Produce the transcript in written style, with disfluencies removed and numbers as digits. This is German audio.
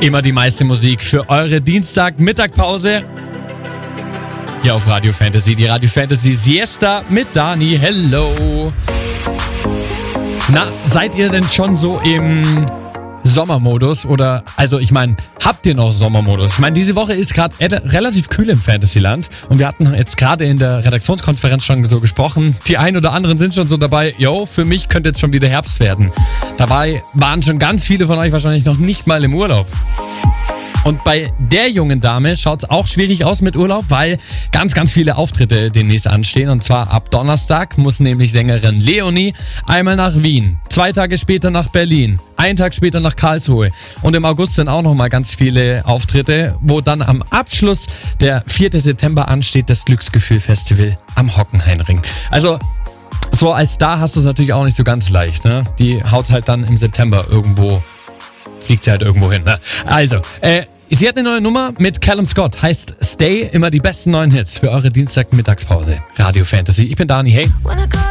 Immer die meiste Musik für eure Dienstag-Mittagpause. Hier auf Radio Fantasy, die Radio Fantasy Siesta mit Dani. Hello. Na, seid ihr denn schon so im Sommermodus? Oder, also ich meine, habt ihr noch Sommermodus? Ich meine, diese Woche ist gerade relativ kühl im Fantasyland und wir hatten jetzt gerade in der Redaktionskonferenz schon so gesprochen. Die ein oder anderen sind schon so dabei, für mich könnte jetzt schon wieder Herbst werden. Dabei waren schon ganz viele von euch wahrscheinlich noch nicht mal im Urlaub. Und bei der jungen Dame schaut's auch schwierig aus mit Urlaub, weil ganz, ganz viele Auftritte demnächst anstehen. Und zwar ab Donnerstag muss nämlich Sängerin Leonie einmal nach Wien, 2 Tage später nach Berlin, 1 Tag später nach Karlsruhe. Und im August sind auch nochmal ganz viele Auftritte, wo dann am Abschluss der 4. September ansteht, das Glücksgefühl-Festival am Hockenheimring. Also so als Star hast du es natürlich auch nicht so ganz leicht, ne? Die haut halt dann im September fliegt sie halt irgendwo hin, ne? Also, sie hat eine neue Nummer mit Callum Scott, heißt Stay, immer die besten neuen Hits für eure Dienstag-Mittagspause. Radio Fantasy, ich bin Dani, hey.